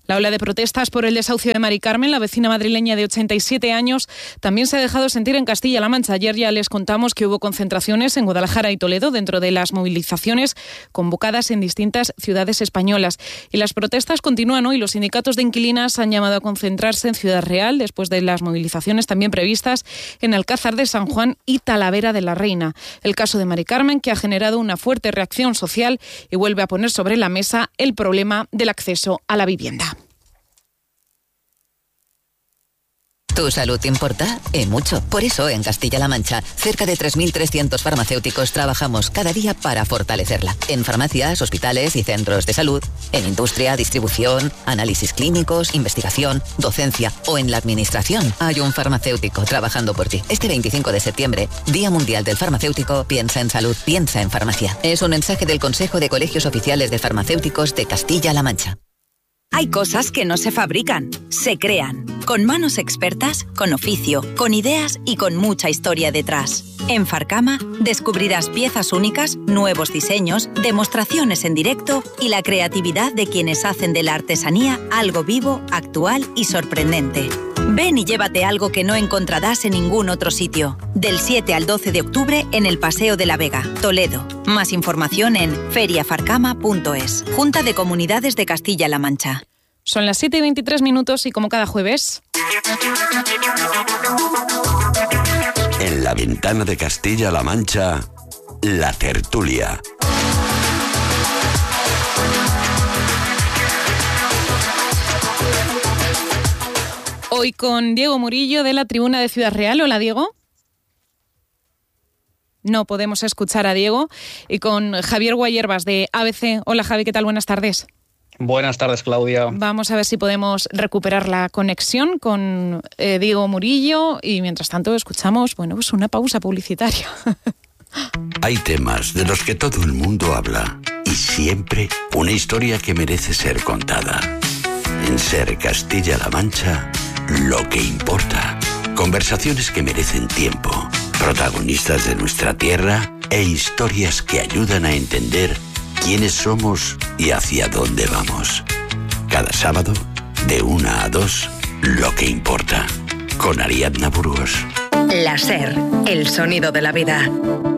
La ola de protestas por el desahucio de Mari Carmen, la vecina madrileña de 87 años, también se ha dejado sentir en Castilla-La Mancha. Ayer ya les contamos que hubo concentraciones en Guadalajara y Toledo dentro de las movilizaciones convocadas en distintas ciudades españolas. Y las protestas continúan hoy. Los sindicatos de inquilinas han llamado a concentrarse en Ciudad Real después de las movilizaciones también previstas en Alcázar de San Juan y Talavera de la Reina. El caso de Mari Carmen, que ha generado una fuerte reacción social y vuelve a poner sobre la mesa el problema del acceso a la vivienda. ¿Tu salud te importa? Mucho. Por eso, en Castilla-La Mancha, cerca de 3.300 farmacéuticos trabajamos cada día para fortalecerla. En farmacias, hospitales y centros de salud, en industria, distribución, análisis clínicos, investigación, docencia o en la administración, hay un farmacéutico trabajando por ti. Este 25 de septiembre, Día Mundial del Farmacéutico, piensa en salud, piensa en farmacia. Es un mensaje del Consejo de Colegios Oficiales de Farmacéuticos de Castilla-La Mancha. Hay cosas que no se fabrican, se crean, con manos expertas, con oficio, con ideas y con mucha historia detrás. En Farcama descubrirás piezas únicas, nuevos diseños, demostraciones en directo y la creatividad de quienes hacen de la artesanía algo vivo, actual y sorprendente. Ven y llévate algo que no encontrarás en ningún otro sitio. Del 7 al 12 de octubre en el Paseo de la Vega, Toledo. Más información en feriafarcama.es. Junta de Comunidades de Castilla-La Mancha. Son las 7:23 y como cada jueves... En la ventana de Castilla-La Mancha, La Tertulia. Hoy con Diego Murillo de la Tribuna de Ciudad Real. Hola, Diego. No podemos escuchar a Diego. Y con Javier Guayerbas de ABC. Hola, Javi, ¿qué tal? Buenas tardes. Buenas tardes, Claudia. Vamos a ver si podemos recuperar la conexión con Diego Murillo y mientras tanto escuchamos, pues una pausa publicitaria. Hay temas de los que todo el mundo habla y siempre una historia que merece ser contada. En Ser Castilla-La Mancha, lo que importa. Conversaciones que merecen tiempo, protagonistas de nuestra tierra e historias que ayudan a entender quiénes somos y hacia dónde vamos. Cada sábado, de 1 a 2, lo que importa. Con Ariadna Burgos. La Ser, el sonido de la vida.